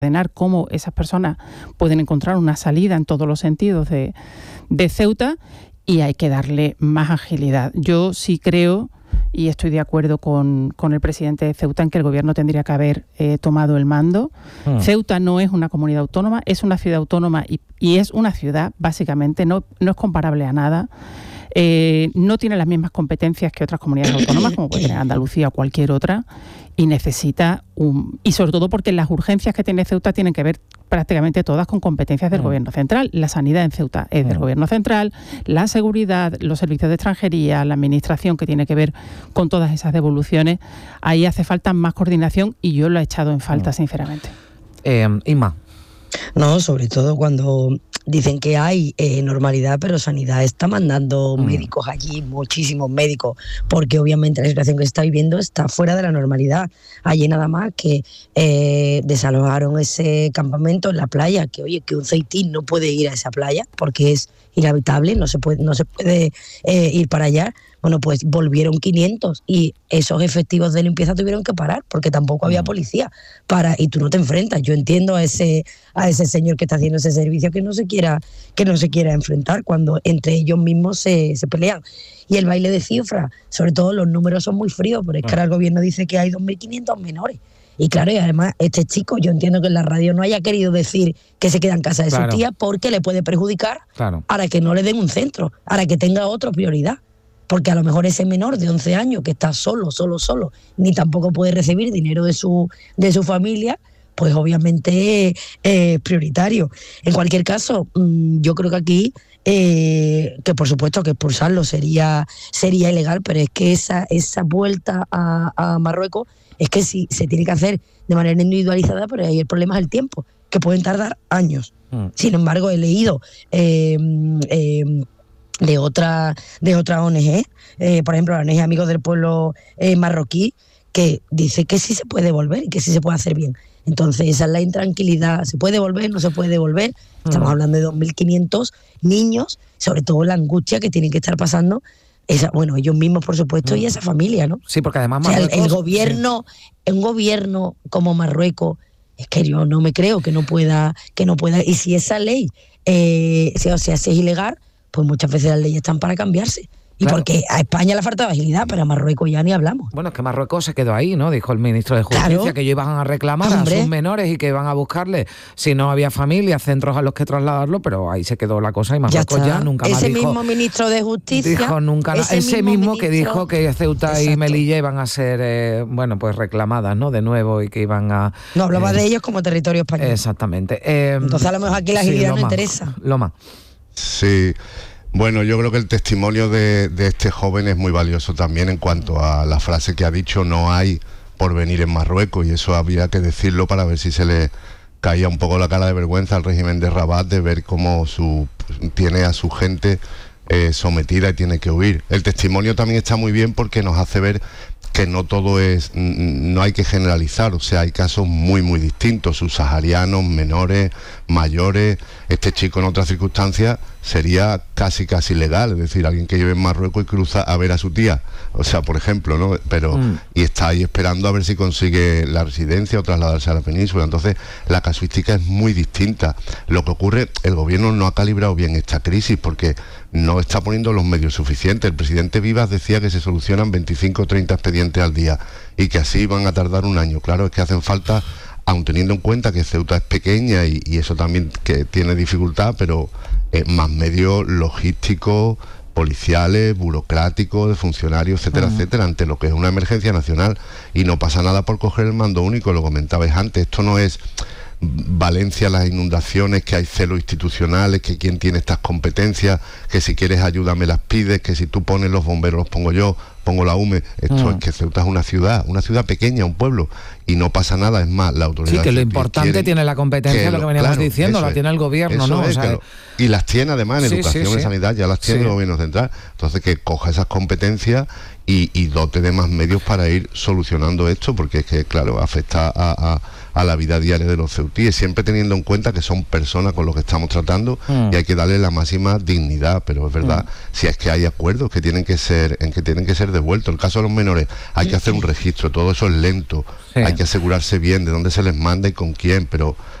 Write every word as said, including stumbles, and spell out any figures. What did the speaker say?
cómo esas personas pueden encontrar una salida en todos los sentidos de, de Ceuta, y hay que darle más agilidad. Yo sí creo, y estoy de acuerdo con, con el presidente de Ceuta, en que el gobierno tendría que haber eh, tomado el mando. Hmm. Ceuta no es una comunidad autónoma, es una ciudad autónoma y, y es una ciudad, básicamente, no, no es comparable a nada. Eh, no tiene las mismas competencias que otras comunidades autónomas, como puede tener Andalucía o cualquier otra, y necesita un... Y sobre todo porque las urgencias que tiene Ceuta tienen que ver prácticamente todas con competencias del mm. gobierno central. La sanidad en Ceuta es del mm. gobierno central, la seguridad, los servicios de extranjería, la administración, que tiene que ver con todas esas devoluciones. Ahí hace falta más coordinación y yo lo he echado en falta, mm. sinceramente. Eh, Inma. No, sobre todo cuando dicen que hay eh, normalidad, pero Sanidad está mandando mm. médicos allí, muchísimos médicos, porque obviamente la situación que se está viviendo está fuera de la normalidad. Allí nada más que eh, desalojaron ese campamento en la playa, que oye, que un ceitín no puede ir a esa playa porque es inhabitable, no se puede, no se puede eh, ir para allá. Bueno, pues volvieron quinientos y esos efectivos de limpieza tuvieron que parar porque tampoco había policía para, y tú no te enfrentas. Yo entiendo a ese a ese señor que está haciendo ese servicio que no se quiera que no se quiera enfrentar cuando entre ellos mismos se, se pelean. Y el baile de cifras, sobre todo los números son muy fríos, porque es que ahora el gobierno dice que hay dos mil quinientos menores. Y claro, y además este chico, yo entiendo que en la radio no haya querido decir que se queda en casa de claro. su tía porque le puede perjudicar claro. para que no le den un centro, para que tenga otra prioridad. Porque a lo mejor ese menor de once años que está solo, solo, solo, ni tampoco puede recibir dinero de su, de su familia, pues obviamente es eh, prioritario. En cualquier caso, yo creo que aquí, eh, que por supuesto que expulsarlo sería, sería ilegal, pero es que esa, esa vuelta a, a Marruecos es que sí se tiene que hacer de manera individualizada, pero ahí el problema es el tiempo, que pueden tardar años. Mm. Sin embargo, he leído... Eh, eh, de otra de otra O N G, eh, por ejemplo la O N G Amigos del Pueblo eh, Marroquí, que dice que sí se puede volver y que sí se puede hacer bien. Entonces esa es la intranquilidad, ¿se puede volver? ¿No se puede volver? Estamos mm. hablando de dos mil quinientos niños, sobre todo la angustia que tienen que estar pasando, esa, bueno, ellos mismos por supuesto mm. y esa familia, ¿no? Sí, porque además Marruecos, o sea, el, el gobierno, sí. un gobierno como Marruecos, es que yo no me creo que no pueda, que no pueda, y si esa ley eh, o sea, si es ilegal, pues muchas veces las leyes están para cambiarse. Y claro. porque a España le falta agilidad, pero a Marruecos ya ni hablamos. Bueno, es que Marruecos se quedó ahí, ¿no? Dijo el ministro de Justicia claro. que ellos iban a reclamar Hombre. a sus menores y que iban a buscarle, si no había familia, centros a los que trasladarlo, pero ahí se quedó la cosa y Marruecos ya, ya nunca ese más dijo... Ese mismo ministro de Justicia... Dijo nunca Ese, ese mismo, mismo que dijo que Ceuta Exacto. y Melilla iban a ser, eh, bueno, pues reclamadas, ¿no? De nuevo y que iban a... No, hablaba eh, de ellos como territorio español. Exactamente. Eh, Entonces a lo mejor aquí la agilidad sí, no interesa. Loma. Sí... Bueno, yo creo que el testimonio de, de este joven es muy valioso también en cuanto a la frase que ha dicho, no hay porvenir en Marruecos, y eso habría que decirlo para ver si se le caía un poco la cara de vergüenza al régimen de Rabat de ver cómo su, tiene a su gente eh, sometida y tiene que huir. El testimonio también está muy bien porque nos hace ver que no todo es, no hay que generalizar, o sea, hay casos muy muy distintos, subsaharianos, menores, mayores. Este chico en otras circunstancias sería casi casi legal, es decir, alguien que lleve en Marruecos y cruza a ver a su tía, o sea, por ejemplo, ¿no? Pero mm. y está ahí esperando a ver si consigue la residencia o trasladarse a la península. Entonces la casuística es muy distinta. Lo que ocurre, el gobierno no ha calibrado bien esta crisis porque no está poniendo los medios suficientes. El presidente Vivas decía que se solucionan veinticinco o treinta expedientes al día y que así van a tardar un año. Claro, es que hacen falta, aun teniendo en cuenta que Ceuta es pequeña y, y eso también que tiene dificultad, pero eh, más medios logísticos, policiales, burocráticos, de funcionarios, etcétera, uh-huh. etcétera, ante lo que es una emergencia nacional. Y no pasa nada por coger el mando único, lo comentabais antes, esto no es Valencia, las inundaciones, que hay celos institucionales, que quién tiene estas competencias, que si quieres ayuda me las pides, que si tú pones los bomberos los pongo yo, pongo la U M E. Esto mm. es que Ceuta es una ciudad, una ciudad pequeña, un pueblo, y no pasa nada. Es más, la autoridad... Sí, que lo importante quiere, tiene la competencia, lo, lo que veníamos claro, diciendo, la es, tiene el gobierno, ¿no? Es, o sea, lo, y las tiene además en sí, educación, sí, sí. en sanidad, ya las tiene sí. el gobierno central. Entonces que coja esas competencias y, y dote de más medios para ir solucionando esto, porque es que, claro, afecta a... a a la vida diaria de los ceutíes, siempre teniendo en cuenta que son personas con los que estamos tratando mm. y hay que darle la máxima dignidad, pero es verdad, mm. si es que hay acuerdos que tienen que ser, en que tienen que ser devueltos. El caso de los menores, hay que hacer un registro, todo eso es lento, sí. hay que asegurarse bien de dónde se les manda y con quién, pero